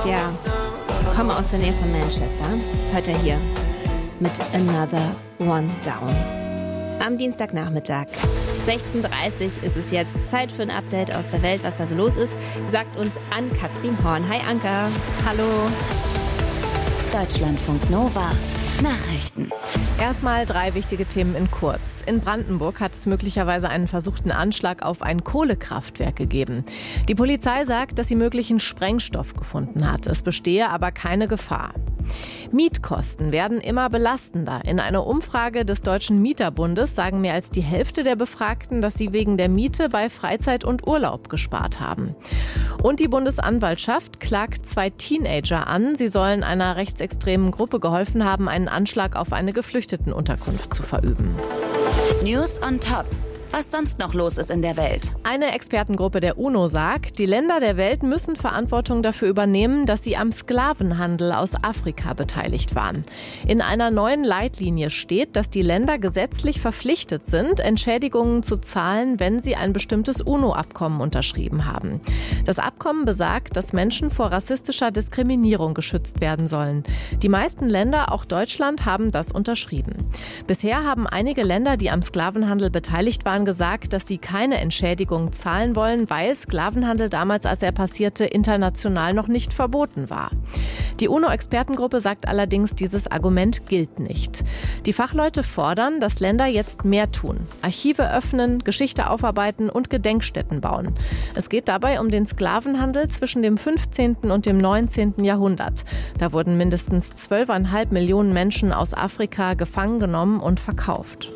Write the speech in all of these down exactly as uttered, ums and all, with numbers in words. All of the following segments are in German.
ja, komme aus der Nähe von Manchester. Hört er hier mit Another One Down. Am Dienstagnachmittag, sechzehn Uhr dreißig, ist es jetzt Zeit für ein Update aus der Welt, was da so los ist, sagt uns Ann-Kathrin Horn. Hi Anka. Hallo. Deutschlandfunk Nova. Nachrichten. Erstmal drei wichtige Themen in kurz. In Brandenburg hat es möglicherweise einen versuchten Anschlag auf ein Kohlekraftwerk gegeben. Die Polizei sagt, dass sie möglichen Sprengstoff gefunden hat. Es bestehe aber keine Gefahr. Mietkosten werden immer belastender. In einer Umfrage des Deutschen Mieterbundes sagen mehr als die Hälfte der Befragten, dass sie wegen der Miete bei Freizeit und Urlaub gespart haben. Und die Bundesanwaltschaft klagt zwei Teenager an. Sie sollen einer rechtsextremen Gruppe geholfen haben, einen Anschlag auf eine Geflüchtetenunterkunft zu verüben. News on top. Was sonst noch los ist in der Welt. Eine Expertengruppe der UNO sagt, die Länder der Welt müssen Verantwortung dafür übernehmen, dass sie am Sklavenhandel aus Afrika beteiligt waren. In einer neuen Leitlinie steht, dass die Länder gesetzlich verpflichtet sind, Entschädigungen zu zahlen, wenn sie ein bestimmtes UNO-Abkommen unterschrieben haben. Das Abkommen besagt, dass Menschen vor rassistischer Diskriminierung geschützt werden sollen. Die meisten Länder, auch Deutschland, haben das unterschrieben. Bisher haben einige Länder, die am Sklavenhandel beteiligt waren, gesagt, dass sie keine Entschädigung zahlen wollen, weil Sklavenhandel damals, als er passierte, international noch nicht verboten war. Die UNO-Expertengruppe sagt allerdings, dieses Argument gilt nicht. Die Fachleute fordern, dass Länder jetzt mehr tun. Archive öffnen, Geschichte aufarbeiten und Gedenkstätten bauen. Es geht dabei um den Sklavenhandel zwischen dem fünfzehnten und dem neunzehnten Jahrhundert. Da wurden mindestens zwölf Komma fünf Millionen Menschen aus Afrika gefangen genommen und verkauft.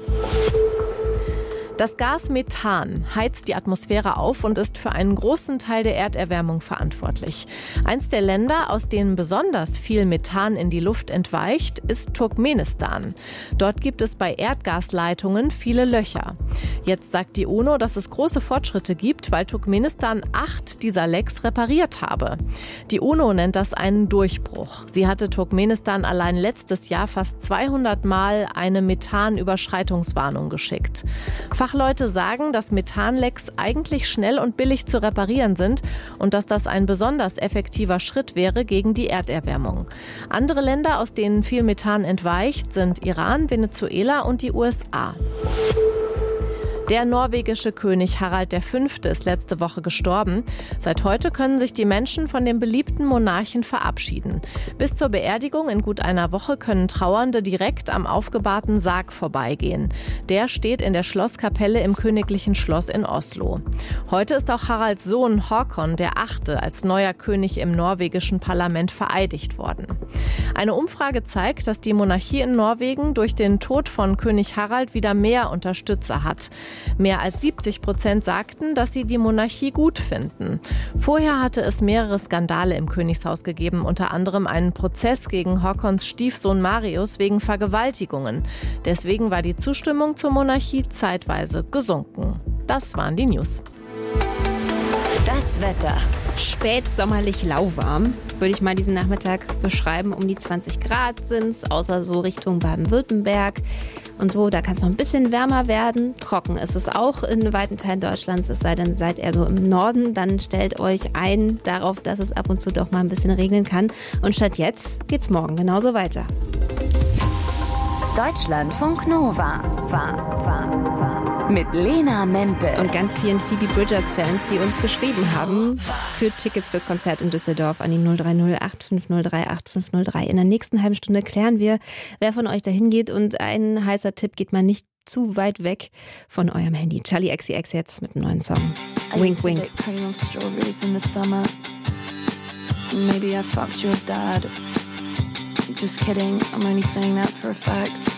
Das Gas Methan heizt die Atmosphäre auf und ist für einen großen Teil der Erderwärmung verantwortlich. Eins der Länder, aus denen besonders viel Methan in die Luft entweicht, ist Turkmenistan. Dort gibt es bei Erdgasleitungen viele Löcher. Jetzt sagt die UNO, dass es große Fortschritte gibt, weil Turkmenistan acht dieser Lecks repariert habe. Die UNO nennt das einen Durchbruch. Sie hatte Turkmenistan allein letztes Jahr fast zweihundert Mal eine Methanüberschreitungswarnung geschickt. Fachleute sagen, dass Methanlecks eigentlich schnell und billig zu reparieren sind und dass das ein besonders effektiver Schritt wäre gegen die Erderwärmung. Andere Länder, aus denen viel Methan entweicht, sind Iran, Venezuela und die U S A. Der norwegische König Harald der Fünfte ist letzte Woche gestorben. Seit heute können sich die Menschen von dem beliebten Monarchen verabschieden. Bis zur Beerdigung in gut einer Woche können Trauernde direkt am aufgebahrten Sarg vorbeigehen. Der steht in der Schlosskapelle im Königlichen Schloss in Oslo. Heute ist auch Haralds Sohn Håkon der Achte als neuer König im norwegischen Parlament vereidigt worden. Eine Umfrage zeigt, dass die Monarchie in Norwegen durch den Tod von König Harald wieder mehr Unterstützer hat. Mehr als siebzig Prozent sagten, dass sie die Monarchie gut finden. Vorher hatte es mehrere Skandale im Königshaus gegeben, unter anderem einen Prozess gegen Håkons Stiefsohn Marius wegen Vergewaltigungen. Deswegen war die Zustimmung zur Monarchie zeitweise gesunken. Das waren die News. Das Wetter. Spätsommerlich lauwarm, würde ich mal diesen Nachmittag beschreiben. Um die zwanzig Grad sind es, außer so Richtung Baden-Württemberg und so. Da kann es noch ein bisschen wärmer werden. Trocken ist es auch in weiten Teilen Deutschlands, es sei denn, seid ihr so im Norden. Dann stellt euch ein darauf, dass es ab und zu doch mal ein bisschen regnen kann. Und statt jetzt geht's morgen genauso weiter. Deutschlandfunk Nova. Mit Lena Mempel. Und ganz vielen Phoebe Bridgers-Fans, die uns geschrieben haben für Tickets fürs Konzert in Düsseldorf an die null drei null acht fünf null drei acht fünf null drei. In der nächsten halben Stunde klären wir, wer von euch dahin geht. Und ein heißer Tipp: geht mal nicht zu weit weg von eurem Handy. Charli X C X jetzt mit einem neuen Song. Wink, wink. Maybe I fucked your dad. Just kidding, I'm only saying that for a fact.